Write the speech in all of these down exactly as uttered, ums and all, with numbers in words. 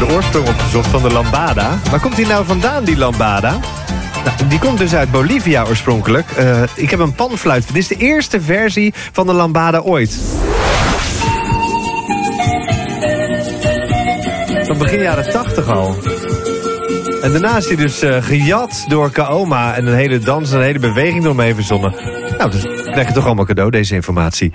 hebben de oorsprong opgezocht van de lambada. Waar komt die nou vandaan, die lambada? Nou, die komt dus uit Bolivia oorspronkelijk. Uh, ik heb een panfluit. Dit is de eerste versie van de lambada ooit. Van begin jaren tachtig al. En daarna is hij dus uh, gejat door Kaoma en een hele dans en een hele beweging door me heen verzonnen. Nou, dus krijg je toch allemaal cadeau, deze informatie.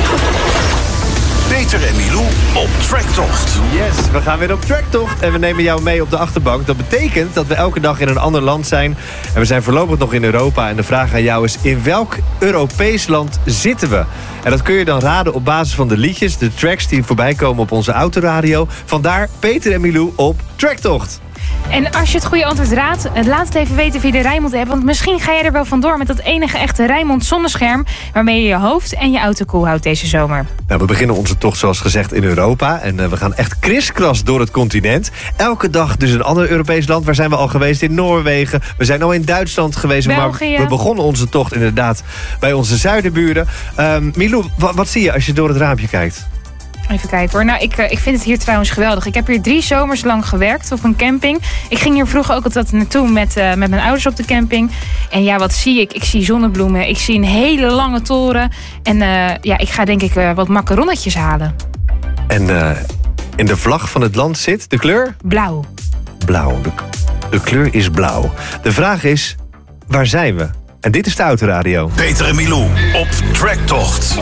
Peter en Milou op tracktocht. Yes, we gaan weer op tracktocht en we nemen jou mee op de achterbank. Dat betekent dat we elke dag in een ander land zijn. En we zijn voorlopig nog in Europa. En de vraag aan jou is, in welk Europees land zitten we? En dat kun je dan raden op basis van de liedjes, de tracks die voorbij komen op onze autoradio. Vandaar Peter en Milou op tracktocht. En als je het goede antwoord raadt, laat het even weten via de Rijnmond app. Want misschien ga je er wel vandoor met dat enige echte Rijnmond zonnescherm, waarmee je je hoofd en je auto koel houdt deze zomer. Nou, we beginnen onze tocht zoals gezegd in Europa. En uh, we gaan echt kriskras door het continent. Elke dag dus een ander Europees land. Waar zijn we al geweest? In Noorwegen. We zijn al in Duitsland geweest. België. Maar we begonnen onze tocht inderdaad bij onze zuidenburen. Um, Milou, wat, wat zie je als je door het raampje kijkt? Even kijken hoor. Nou, ik, ik vind het hier trouwens geweldig. Ik heb hier drie zomers lang gewerkt op een camping. Ik ging hier vroeger ook altijd naartoe met, uh, met mijn ouders op de camping. En ja, wat zie ik? Ik zie zonnebloemen. Ik zie een hele lange toren. En uh, ja, ik ga denk ik uh, wat macaronnetjes halen. En uh, in de vlag van het land zit de kleur? Blauw. Blauw. De, de kleur is blauw. De vraag is, waar zijn we? En dit is de autoradio. Peter en Milou op tracktocht.